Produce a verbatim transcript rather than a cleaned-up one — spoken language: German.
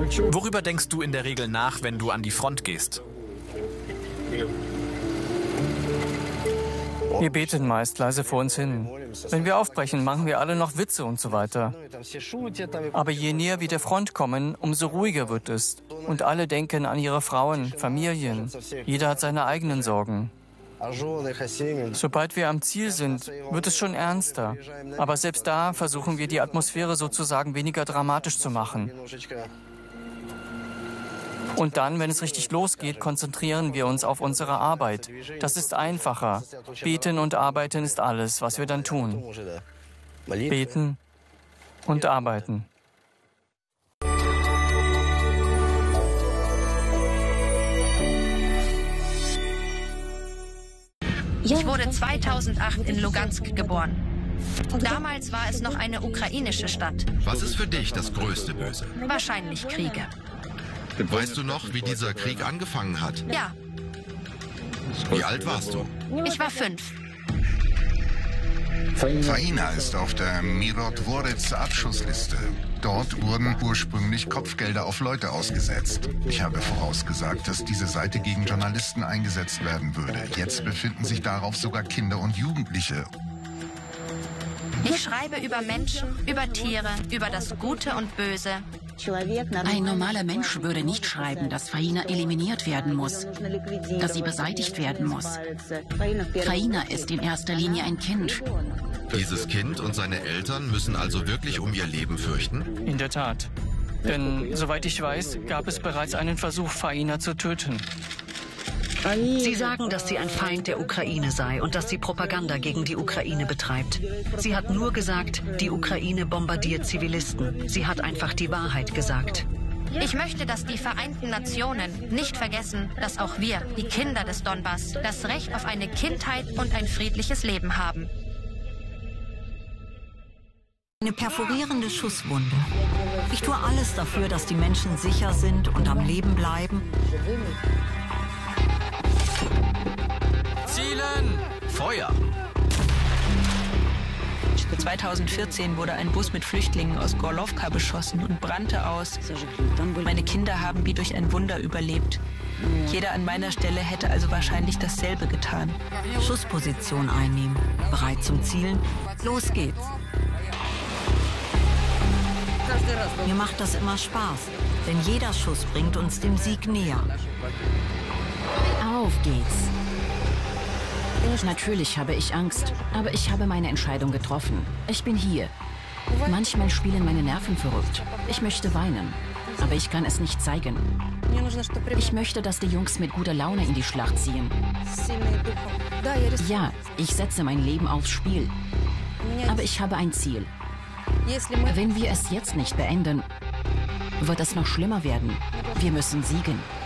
Worüber denkst du in der Regel nach, wenn du an die Front gehst? Wir beten meist leise vor uns hin. Wenn wir aufbrechen, machen wir alle noch Witze und so weiter. Aber je näher wir der Front kommen, umso ruhiger wird es. Und alle denken an ihre Frauen, Familien. Jeder hat seine eigenen Sorgen. Sobald wir am Ziel sind, wird es schon ernster. Aber selbst da versuchen wir, die Atmosphäre sozusagen weniger dramatisch zu machen. Und dann, wenn es richtig losgeht, konzentrieren wir uns auf unsere Arbeit. Das ist einfacher. Beten und arbeiten ist alles, was wir dann tun. Beten und arbeiten. Ich wurde zweitausendacht in Lugansk geboren. Damals war es noch eine ukrainische Stadt. Was ist für dich das größte Böse? Wahrscheinlich Kriege. Weißt du noch, wie dieser Krieg angefangen hat? Ja. Wie alt warst du? Ich war fünf. Faina ist auf der Mirotvorets-Abschussliste. Dort wurden ursprünglich Kopfgelder auf Leute ausgesetzt. Ich habe vorausgesagt, dass diese Seite gegen Journalisten eingesetzt werden würde. Jetzt befinden sich darauf sogar Kinder und Jugendliche. Ich schreibe über Menschen, über Tiere, über das Gute und Böse. Ein normaler Mensch würde nicht schreiben, dass Faina eliminiert werden muss, dass sie beseitigt werden muss. Faina ist in erster Linie ein Kind. Dieses Kind und seine Eltern müssen also wirklich um ihr Leben fürchten? In der Tat. Denn, soweit ich weiß, gab es bereits einen Versuch, Faina zu töten. Sie sagen, dass sie ein Feind der Ukraine sei und dass sie Propaganda gegen die Ukraine betreibt. Sie hat nur gesagt, die Ukraine bombardiert Zivilisten. Sie hat einfach die Wahrheit gesagt. Ich möchte, dass die Vereinten Nationen nicht vergessen, dass auch wir, die Kinder des Donbass, das Recht auf eine Kindheit und ein friedliches Leben haben. Eine perforierende Schusswunde. Ich tue alles dafür, dass die Menschen sicher sind und am Leben bleiben. Zielen! Feuer! zweitausendvierzehn wurde ein Bus mit Flüchtlingen aus Gorlovka beschossen und brannte aus. Meine Kinder haben wie durch ein Wunder überlebt. Jeder an meiner Stelle hätte also wahrscheinlich dasselbe getan. Schussposition einnehmen. Bereit zum Zielen. Los geht's. Mir macht das immer Spaß, denn jeder Schuss bringt uns dem Sieg näher. Auf geht's. Natürlich habe ich Angst, aber ich habe meine Entscheidung getroffen. Ich bin hier. Manchmal spielen meine Nerven verrückt. Ich möchte weinen, aber ich kann es nicht zeigen. Ich möchte, dass die Jungs mit guter Laune in die Schlacht ziehen. Ja, ich setze mein Leben aufs Spiel. Aber ich habe ein Ziel. Wenn wir es jetzt nicht beenden, wird es noch schlimmer werden. Wir müssen siegen.